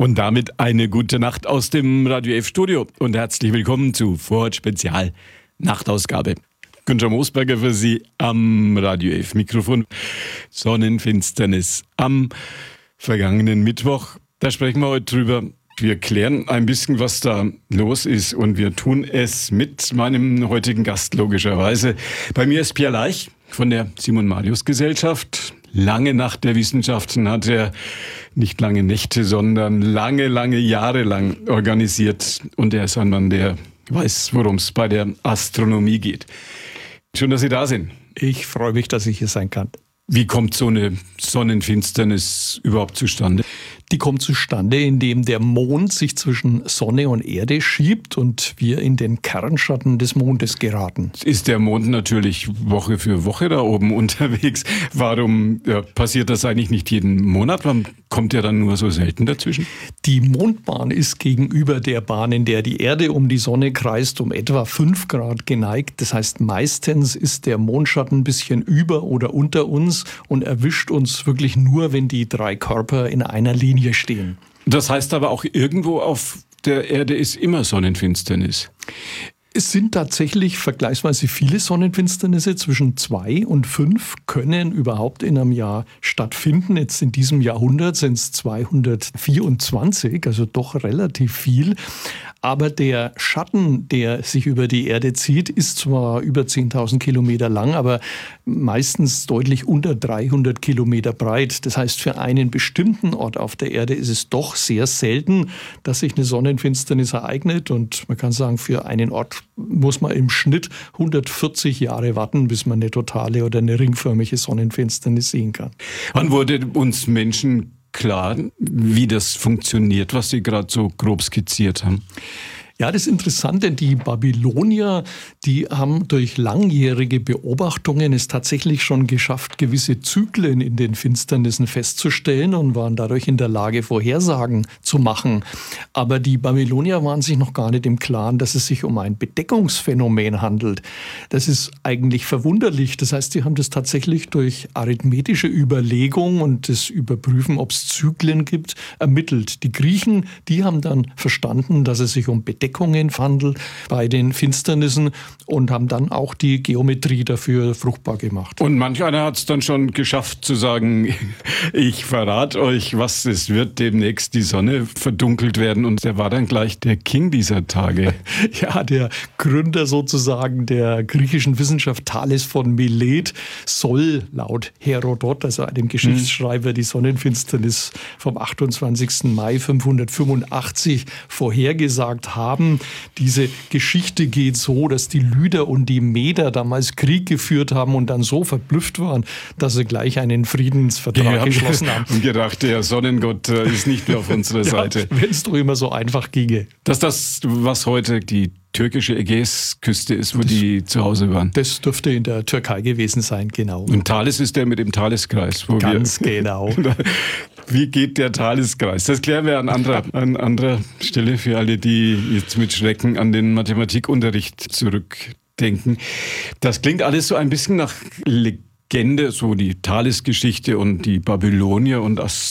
Und damit eine gute Nacht aus dem Radio F Studio und herzlich willkommen zu Vorort Spezial Nachtausgabe. Günther Moosberger für Sie am Radio F Mikrofon. Sonnenfinsternis am vergangenen Mittwoch. Da sprechen wir heute drüber. Wir klären ein bisschen, was da los ist, und wir tun es mit meinem heutigen Gast logischerweise. Bei mir ist Pierre Leich von der Simon-Marius-Gesellschaft. Lange Nacht der Wissenschaften hat er nicht lange Nächte, sondern lange Jahre lang organisiert. Und er ist ein Mann, der weiß, worum es bei der Astronomie geht. Schön, dass Sie da sind. Ich freue mich, dass ich hier sein kann. Wie kommt so eine Sonnenfinsternis überhaupt zustande? Die kommt zustande, indem der Mond sich zwischen Sonne und Erde schiebt und wir in den Kernschatten des Mondes geraten. Ist der Mond natürlich Woche für Woche da oben unterwegs? Warum passiert das eigentlich nicht jeden Monat? Warum kommt er dann nur so selten dazwischen? Die Mondbahn ist gegenüber der Bahn, in der die Erde um die Sonne kreist, um etwa 5 Grad geneigt. Das heißt, meistens ist der Mondschatten ein bisschen über oder unter uns und erwischt uns wirklich nur, wenn die 3 Körper in einer Linie stehen. Das heißt aber auch, irgendwo auf der Erde ist immer Sonnenfinsternis. Es sind tatsächlich vergleichsweise viele Sonnenfinsternisse. Zwischen 2 und 5 können überhaupt in einem Jahr stattfinden. Jetzt in diesem Jahrhundert sind es 224, also doch relativ viel. Aber der Schatten, der sich über die Erde zieht, ist zwar über 10.000 Kilometer lang, aber meistens deutlich unter 300 Kilometer breit. Das heißt, für einen bestimmten Ort auf der Erde ist es doch sehr selten, dass sich eine Sonnenfinsternis ereignet. Und man kann sagen, für einen Ort muss man im Schnitt 140 Jahre warten, bis man eine totale oder eine ringförmige Sonnenfinsternis sehen kann. Wann wurde uns Menschen klar, wie das funktioniert, was Sie gerade so grob skizziert haben? Ja, das Interessante, die Babylonier, die haben durch langjährige Beobachtungen es tatsächlich schon geschafft, gewisse Zyklen in den Finsternissen festzustellen und waren dadurch in der Lage, Vorhersagen zu machen. Aber die Babylonier waren sich noch gar nicht im Klaren, dass es sich um ein Bedeckungsphänomen handelt. Das ist eigentlich verwunderlich. Das heißt, sie haben das tatsächlich durch arithmetische Überlegung und das Überprüfen, ob es Zyklen gibt, ermittelt. Die Griechen, die haben dann verstanden, dass es sich um Bedeckungen handelt bei den Finsternissen und haben dann auch die Geometrie dafür fruchtbar gemacht. Und manch einer hat es dann schon geschafft zu sagen, ich verrate euch, was es wird, demnächst die Sonne verdunkelt werden, und der war dann gleich der King dieser Tage. Ja, der Gründer sozusagen der griechischen Wissenschaft, Thales von Milet, soll laut Herodot, also einem Geschichtsschreiber, die Sonnenfinsternis vom 28. Mai 585 vorhergesagt haben. Diese Geschichte geht so, dass die Lyder und die Meder damals Krieg geführt haben und dann so verblüfft waren, dass sie gleich einen Friedensvertrag geschlossen haben. Und gedacht, der Sonnengott ist nicht mehr auf unserer Seite. Wenn es doch immer so einfach ginge. Dass das, was heute die türkische Ägäisküste ist, wo die zu Hause waren. Das dürfte in der Türkei gewesen sein, genau. Und Thales ist der mit dem Thaleskreis. Ganz genau. Wie geht der Thaleskreis? Das klären wir an anderer Stelle für alle, die jetzt mit Schrecken an den Mathematikunterricht zurückdenken. Das klingt alles so ein bisschen nach Legende, so die Thales-Geschichte und die Babylonier und